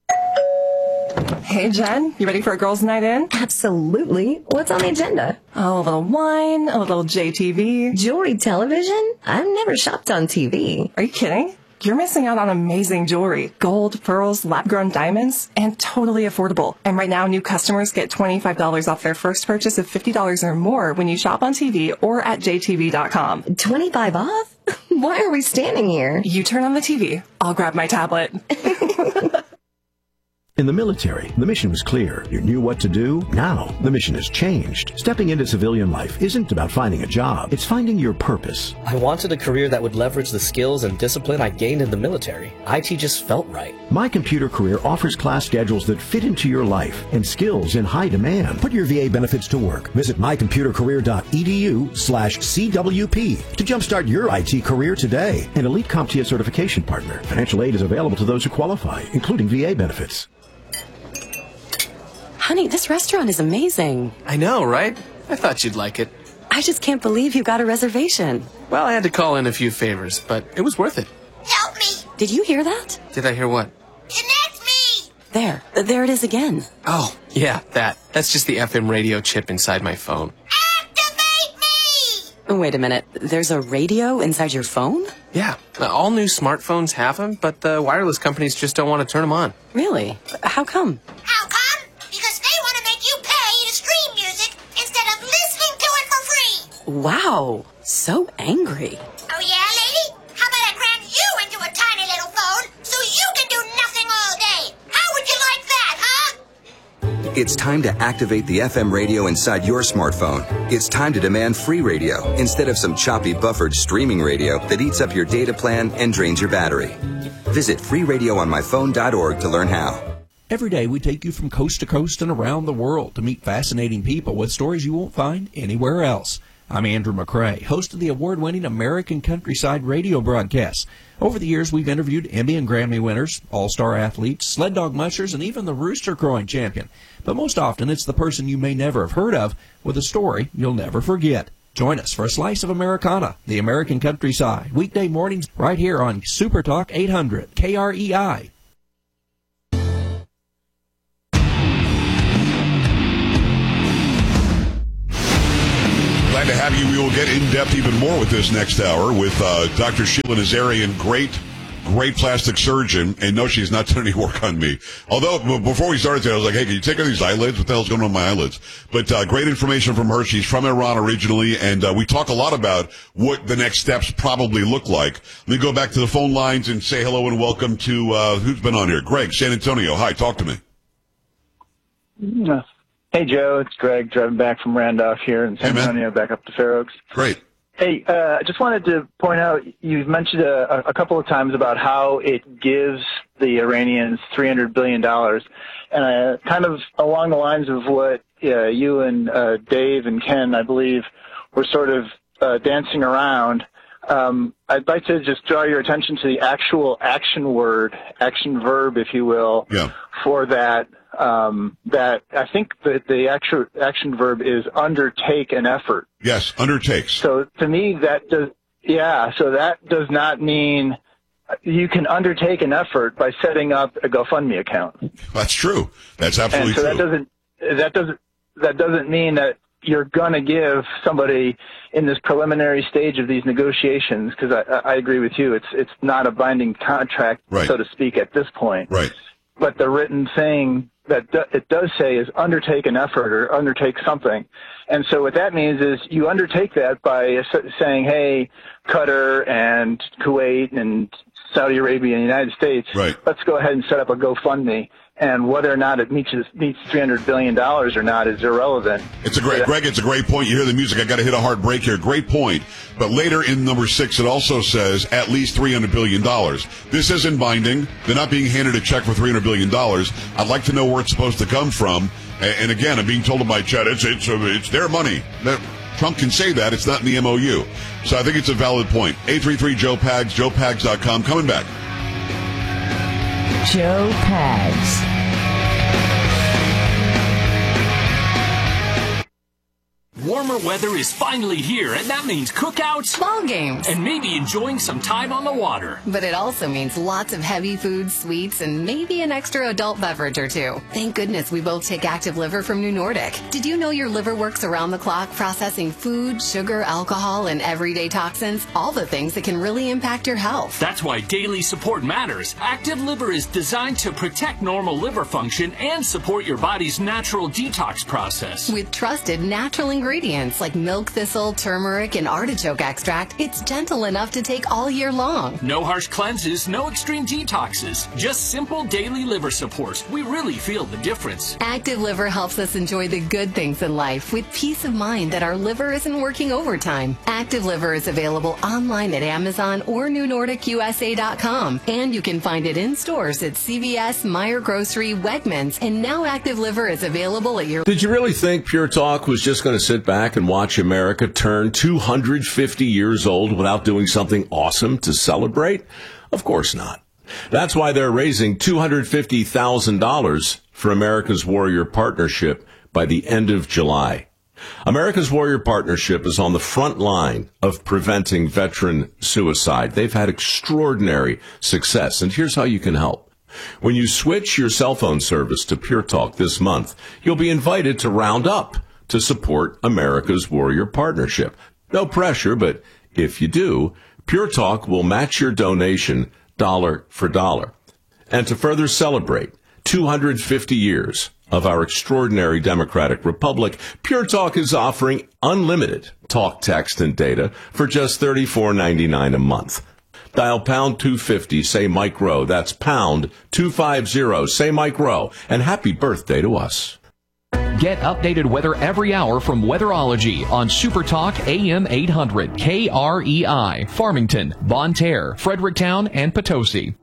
Hey, Jen, you ready for a girls' night in? Absolutely. What's on the agenda? Oh, a little wine, a little JTV. Jewelry television? I've never shopped on TV. Are you kidding? You're missing out on amazing jewelry. Gold, pearls, lab-grown diamonds, and totally affordable. And right now, new customers get $25 off their first purchase of $50 or more when you shop on TV or at JTV.com. 25 off? Why are we standing here? You turn on the TV. I'll grab my tablet. In the military, the mission was clear. You knew what to do. Now, the mission has changed. Stepping into civilian life isn't about finding a job. It's finding your purpose. I wanted a career that would leverage the skills and discipline I gained in the military. IT just felt right. My Computer Career offers class schedules that fit into your life and skills in high demand. Put your VA benefits to work. Visit mycomputercareer.edu/CWP to jumpstart your IT career today. An elite CompTIA certification partner. Financial aid is available to those who qualify, including VA benefits. Honey, this restaurant is amazing. I know, right? I thought you'd like it. I just can't believe you got a reservation. Well, I had to call in a few favors, but it was worth it. Help me! Did you hear that? Did I hear what? Connect me! There it is again. Oh, yeah, that. That's just the FM radio chip inside my phone. Activate me! Wait a minute. There's a radio inside your phone? Yeah, all new smartphones have them, but the wireless companies just don't want to turn them on. Really? How come? How come? Because they want to make you pay to stream music instead of listening to it for free. Wow, so angry. Oh yeah, lady? How about I cram you into a tiny little phone so you can do nothing all day? How would you like that, huh? It's time to activate the FM radio inside your smartphone. It's time to demand free radio instead of some choppy buffered streaming radio that eats up your data plan and drains your battery. Visit freeradioonmyphone.org to learn how. Every day we take you from coast to coast and around the world to meet fascinating people with stories you won't find anywhere else. I'm Andrew McCrae, host of the award-winning American Countryside radio broadcasts. Over the years, we've interviewed Emmy and Grammy winners, all-star athletes, sled dog mushers, and even the rooster crowing champion. But most often, it's the person you may never have heard of with a story you'll never forget. Join us for a slice of Americana, the American Countryside, weekday mornings right here on Super Talk 800 KREI. Glad to have you. We will get in-depth even more with this next hour with Dr. Sheila Nazarian, great plastic surgeon. And no, she's not done any work on me. Although, before we started today, I was like, hey, can you take out these eyelids? What the hell's going on with my eyelids? But great information from her. She's from Iran originally, and we talk a lot about what the next steps probably look like. Let me go back to the phone lines and say hello and welcome to, who's been on here? Greg, San Antonio. Hi, talk to me. Hey, Joe, it's Greg driving back from Randolph here in San Antonio, back up to Fair Oaks. Great. Hey, I just wanted to point out, you've mentioned a couple of times about how it gives the Iranians $300 billion. And kind of along the lines of what you and Dave and Ken, I believe, were sort of dancing around, I'd like to just draw your attention to the actual action verb, if you will, for that. That I think that the actual action verb is undertake an effort. Yes, undertakes. So to me, that does not mean you can undertake an effort by setting up a GoFundMe account. That's true. That's absolutely true. That doesn't mean that you're going to give somebody in this preliminary stage of these negotiations, because I agree with you. It's not a binding contract, so to speak, at this point. Right. But the written thing that it does say is undertake an effort or undertake something. And so what that means is you undertake that by saying, hey, Qatar and Kuwait and Saudi Arabia and the United States, let's go ahead and set up a GoFundMe. And whether or not it meets $300 billion or not is irrelevant. Greg, it's a great point. You hear the music. I got to hit a hard break here. Great point. But later in number 6, it also says at least $300 billion. This isn't binding. They're not being handed a check for $300 billion. I'd like to know where it's supposed to come from. And again, I'm being told by Chad, it's their money. Trump can say that. It's not in the MOU. So I think it's a valid point. 833-JOE-PAGS, JoePags.com. Coming back. Joe Pags. Warmer weather is finally here, and that means cookouts, ball games, and maybe enjoying some time on the water. But it also means lots of heavy food, sweets, and maybe an extra adult beverage or two. Thank goodness we both take Active Liver from New Nordic. Did you know your liver works around the clock processing food, sugar, alcohol, and everyday toxins? All the things that can really impact your health. That's why daily support matters. Active Liver is designed to protect normal liver function and support your body's natural detox process. With trusted natural ingredients like milk thistle, turmeric, and artichoke extract, it's gentle enough to take all year long. No harsh cleanses, no extreme detoxes, just simple daily liver support. We really feel the difference. Active Liver helps us enjoy the good things in life with peace of mind that our liver isn't working overtime. Active Liver is available online at Amazon or NewNordicUSA.com, and you can find it in stores at CVS, Meijer Grocery, Wegmans, and now Active Liver is available at your... Did you really think Pure Talk was just going to sit back and watch America turn 250 years old without doing something awesome to celebrate? Of course not. That's why they're raising $250,000 for America's Warrior Partnership by the end of July. America's Warrior Partnership is on the front line of preventing veteran suicide. They've had extraordinary success, and here's how you can help. When you switch your cell phone service to Pure Talk this month, you'll be invited to round up to support America's Warrior Partnership. No pressure, but if you do, Pure Talk will match your donation dollar for dollar. And to further celebrate 250 years of our extraordinary democratic republic, Pure Talk is offering unlimited talk, text, and data for just $34.99 a month. Dial pound 250, say Mike Rowe. That's pound 250, say Mike Rowe. And happy birthday to us. Get updated weather every hour from Weatherology on Super Talk AM 800 KREI, Farmington, Bonne Terre, Fredericktown, and Potosi.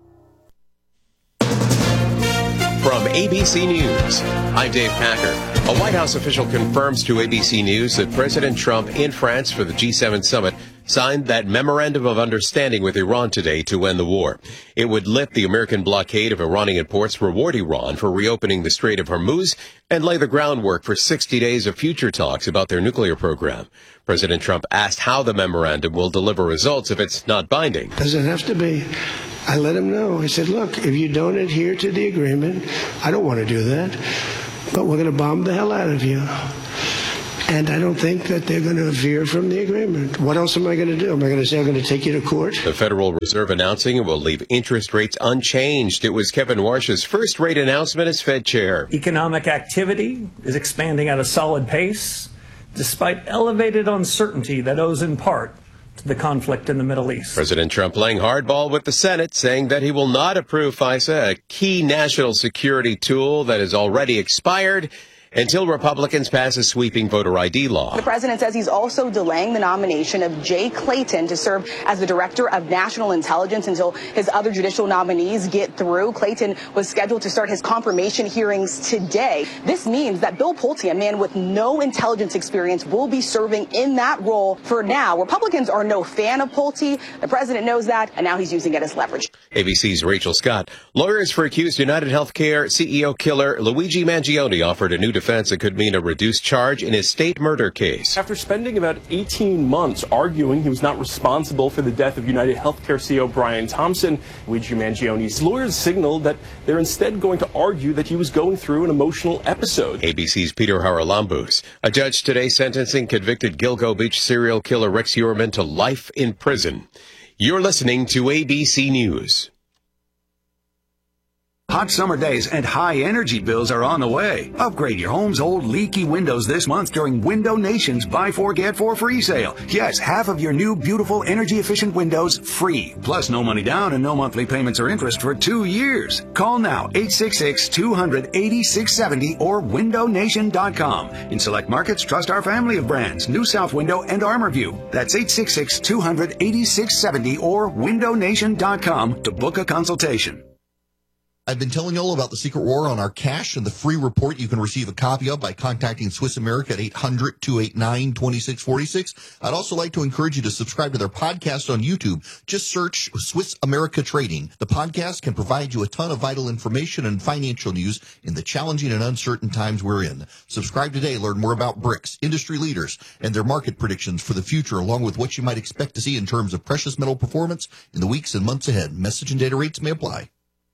From ABC News, I'm Dave Packer. A White House official confirms to ABC News that President Trump in France for the G7 summit signed that memorandum of understanding with Iran today to end the war. It would lift the American blockade of Iranian ports, reward Iran for reopening the Strait of Hormuz, and lay the groundwork for 60 days of future talks about their nuclear program. President Trump asked how the memorandum will deliver results if it's not binding. Doesn't have to be. I let him know. I said, look, if you don't adhere to the agreement, I don't want to do that, but we're going to bomb the hell out of you. And I don't think that they're going to veer from the agreement. What else am I going to do? Am I going to say I'm going to take you to court? The Federal Reserve announcing it will leave interest rates unchanged. It was Kevin Warsh's first rate announcement as Fed chair. Economic activity is expanding at a solid pace, despite elevated uncertainty that owes in part to the conflict in the Middle East. President Trump playing hardball with the Senate, saying that he will not approve FISA, a key national security tool that has already expired, until Republicans pass a sweeping voter ID law. The president says he's also delaying the nomination of Jay Clayton to serve as the director of national intelligence until his other judicial nominees get through. Clayton was scheduled to start his confirmation hearings today. This means that Bill Pulte, a man with no intelligence experience, will be serving in that role for now. Republicans are no fan of Pulte. The president knows that, and now he's using it as leverage. ABC's Rachel Scott. Lawyers for accused United Healthcare CEO killer Luigi Mangione offered a new defense that could mean a reduced charge in his state murder case. After spending about 18 months arguing he was not responsible for the death of United Healthcare CEO Brian Thompson, Luigi Mangione's lawyers signaled that they're instead going to argue that he was going through an emotional episode. ABC's Peter Haralambous. A judge today sentencing convicted Gilgo Beach serial killer Rex Uerman to life in prison. You're listening to ABC News. Hot summer days and high energy bills are on the way. Upgrade your home's old leaky windows this month during Window Nation's Buy 4 Get 4 free sale. Yes, half of your new beautiful energy efficient windows free. Plus no money down and no monthly payments or interest for 2 years. Call now 866-200-8670 or windownation.com. In select markets, trust our family of brands, New South Window and ArmorView. That's 866-200-8670 or windownation.com to book a consultation. I've been telling you all about the secret war on our cash and the free report you can receive a copy of by contacting Swiss America at 800-289-2646. I'd also like to encourage you to subscribe to their podcast on YouTube. Just search Swiss America Trading. The podcast can provide you a ton of vital information and financial news in the challenging and uncertain times we're in. Subscribe today. Learn more about BRICS, industry leaders, and their market predictions for the future, along with what you might expect to see in terms of precious metal performance in the weeks and months ahead. Message and data rates may apply.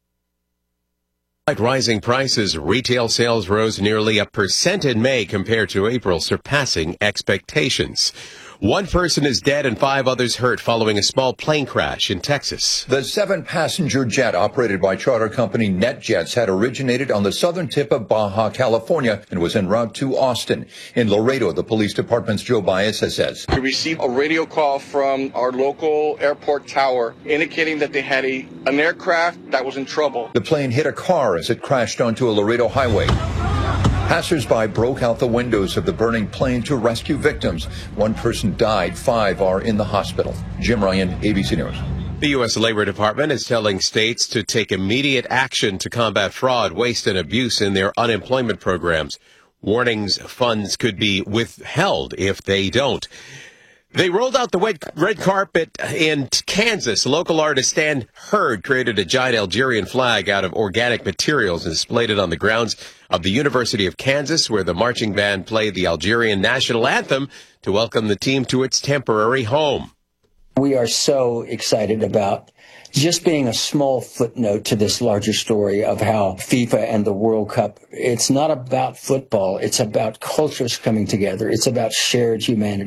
Like rising prices, retail sales rose nearly 1% in May compared to April, surpassing expectations. One person is dead and 5 others hurt following a small plane crash in Texas. The 7-passenger jet operated by charter company NetJets had originated on the southern tip of Baja, California, and was en route to Austin. In Laredo, the police department's Joe Baeza says, We received a radio call from our local airport tower indicating that they had an aircraft that was in trouble. The plane hit a car as it crashed onto a Laredo highway. Passers-by broke out the windows of the burning plane to rescue victims. 1 person died, 5 are in the hospital. Jim Ryan, ABC News. The U.S. Labor Department is telling states to take immediate action to combat fraud, waste, and abuse in their unemployment programs. Warnings funds could be withheld if they don't. They rolled out the red carpet in Kansas. Local artist Stan Hurd created a giant Algerian flag out of organic materials and displayed it on the grounds of the University of Kansas, where the marching band played the Algerian national anthem to welcome the team to its temporary home. We are so excited about just being a small footnote to this larger story of how FIFA and the World Cup, it's not about football. It's about cultures coming together. It's about shared humanity.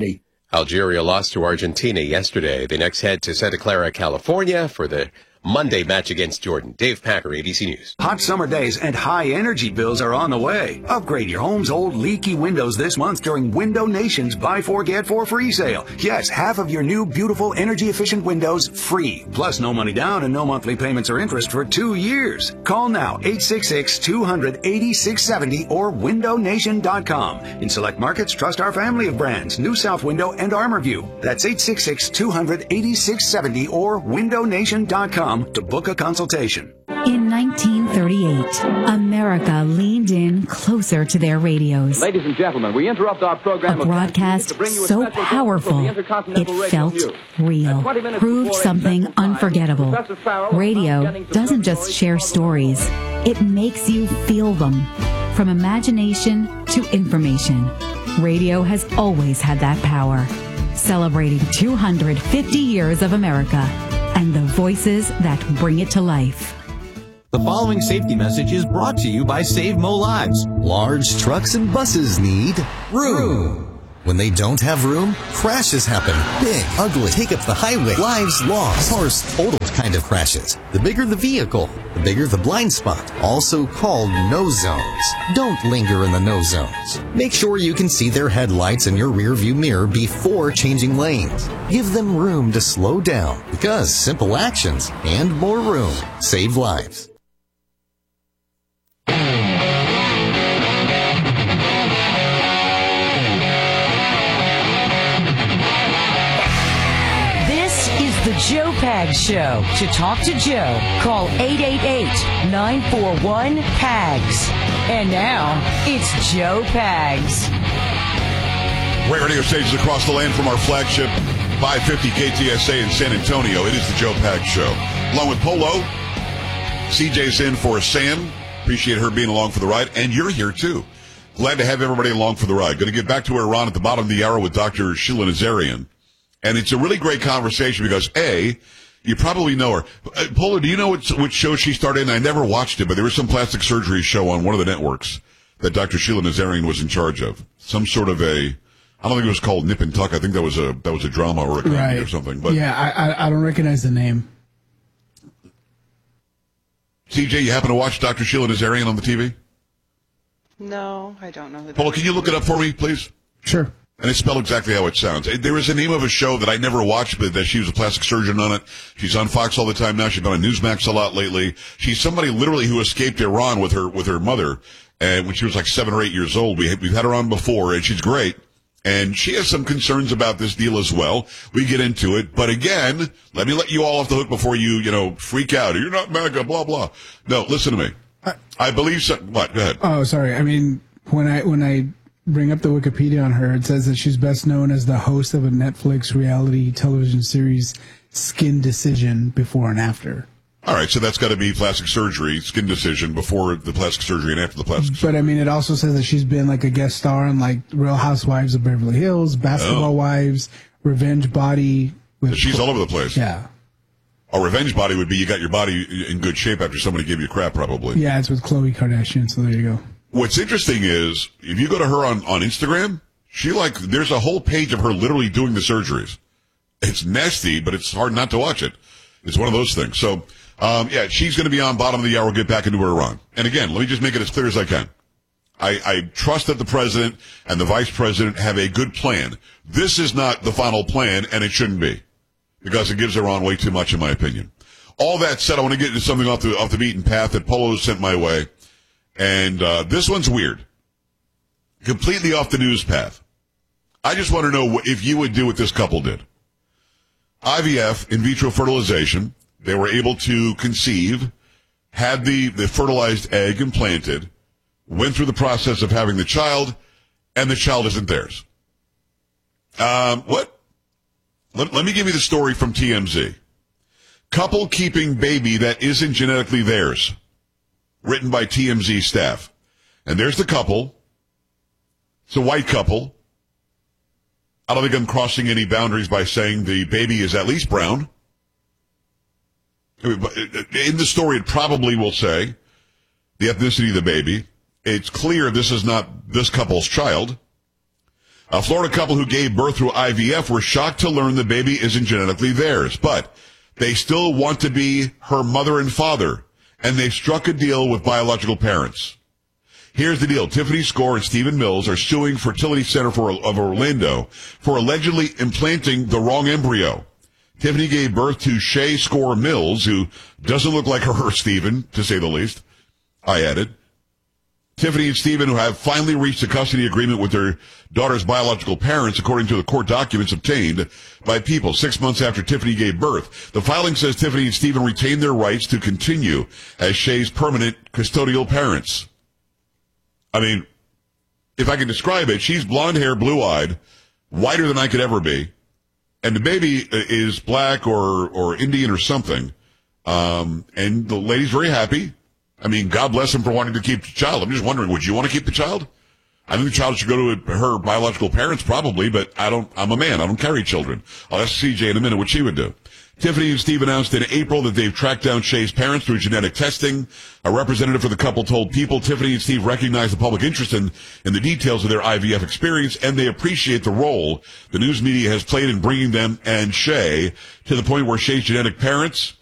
Algeria lost to Argentina yesterday. They next head to Santa Clara, California for the Monday match against Jordan. Dave Packer, ABC News. Hot summer days and high energy bills are on the way. Upgrade your home's old leaky windows this month during Window Nation's Buy 4 Get 4 free sale. Yes, half of your new beautiful energy efficient windows free. Plus no money down and no monthly payments or interest for 2 years. Call now 866-200-8670 or windownation.com. In select markets, trust our family of brands, New South Window and ArmorView. That's 866-200-8670 or windownation.com to book a consultation. In 1938, America leaned in closer to their radios. Ladies and gentlemen, we interrupt our program. A broadcast so powerful, it felt real, proved something unforgettable. Radio doesn't just share stories, it makes you feel them. From imagination to information, radio has always had that power. Celebrating 250 years of America and the voices that bring it to life. The following safety message is brought to you by Save Mo Lives. Large trucks and buses need room. When they don't have room, crashes happen. Big, ugly, take up the highway, lives lost, cars totaled kind of crashes. The bigger the vehicle, the bigger the blind spot, also called no zones. Don't linger in the no zones. Make sure you can see their headlights and your rear view mirror before changing lanes. Give them room to slow down, because simple actions and more room save lives. The Joe Pags Show. To talk to Joe, call 888-941-PAGS. And now, it's Joe Pags. Great radio stations across the land from our flagship 550 KTSA in San Antonio. It is the Joe Pags Show. Along with Polo, CJ's in for Sam. Appreciate her being along for the ride. And you're here, too. Glad to have everybody along for the ride. Going to get back to Iran at the bottom of the hour with Dr. Sheila Nazarian. And it's a really great conversation because, A, you probably know her. Polo, do you know which show she started in? I never watched it, but there was some plastic surgery show on one of the networks that Dr. Sheila Nazarian was in charge of. Some sort of I don't think it was called Nip and Tuck. I think that was a drama or a comedy or something. But yeah, I don't recognize the name. CJ, you happen to watch Dr. Sheila Nazarian on the TV? No, I don't know. Polo, can you look it up for me, please? Sure. And it's spelled exactly how it sounds. There is a name of a show that I never watched, but that she was a plastic surgeon on it. She's on Fox all the time now. She's been on Newsmax a lot lately. She's somebody literally who escaped Iran with her mother, and when she was like 7 or 8 years old. We've had her on before, and she's great. And she has some concerns about this deal as well. We get into it, but again, let me let you all off the hook before you freak out. You're not MAGA, blah blah. No, listen to me. I believe so. What? Go ahead. Oh, sorry. I mean, when I bring up the Wikipedia on her, it says that she's best known as the host of a Netflix reality television series, Skin Decision, before and after. All right, so that's got to be plastic surgery, Skin Decision, before the plastic surgery and after the plastic surgery. But, I mean, it also says that she's been like a guest star on like Real Housewives of Beverly Hills, Basketball Wives, Revenge Body. She's all over the place. Yeah. A revenge body would be you got your body in good shape after somebody gave you crap, probably. Yeah, it's with Khloe Kardashian, so there you go. What's interesting is, if you go to her on Instagram, there's a whole page of her literally doing the surgeries. It's nasty, but it's hard not to watch it. It's one of those things. So, she's going to be on bottom of the hour. We'll get back into Iran. And again, let me just make it as clear as I can. I trust that the president and the vice president have a good plan. This is not the final plan, and it shouldn't be, because it gives Iran way too much, in my opinion. All that said, I want to get into something off the beaten path that Polo sent my way. And this one's weird. Completely off the news path. I just want to know if you would do what this couple did. IVF, in vitro fertilization. They were able to conceive, had the fertilized egg implanted, went through the process of having the child, and the child isn't theirs. What? Let me give you the story from TMZ. Couple keeping baby that isn't genetically theirs. Written by TMZ staff. And there's the couple. It's a white couple. I don't think I'm crossing any boundaries by saying the baby is at least brown. In the story, it probably will say the ethnicity of the baby. It's clear this is not this couple's child. A Florida couple who gave birth through IVF were shocked to learn the baby isn't genetically theirs, but they still want to be her mother and father, and they've struck a deal with biological parents. Here's the deal. Tiffany Score and Stephen Mills are suing Fertility Center of Orlando for allegedly implanting the wrong embryo. Tiffany gave birth to Shay Score Mills, who doesn't look like her or Stephen, to say the least. I added. Tiffany and Stephen, who have finally reached a custody agreement with their daughter's biological parents, according to the court documents obtained by People 6 months after Tiffany gave birth. The filing says Tiffany and Stephen retain their rights to continue as Shay's permanent custodial parents. I mean, if I can describe it, she's blonde hair, blue-eyed, whiter than I could ever be, and the baby is black or Indian or something. And the lady's very happy. I mean, God bless him for wanting to keep the child. I'm just wondering, would you want to keep the child? I think the child should go to her biological parents probably, but I'm a man. I don't carry children. I'll ask CJ in a minute what she would do. Tiffany and Steve announced in April that they've tracked down Shay's parents through genetic testing. A representative for the couple told People Tiffany and Steve recognize the public interest in the details of their IVF experience, and they appreciate the role the news media has played in bringing them and Shay to the point where Shay's genetic parents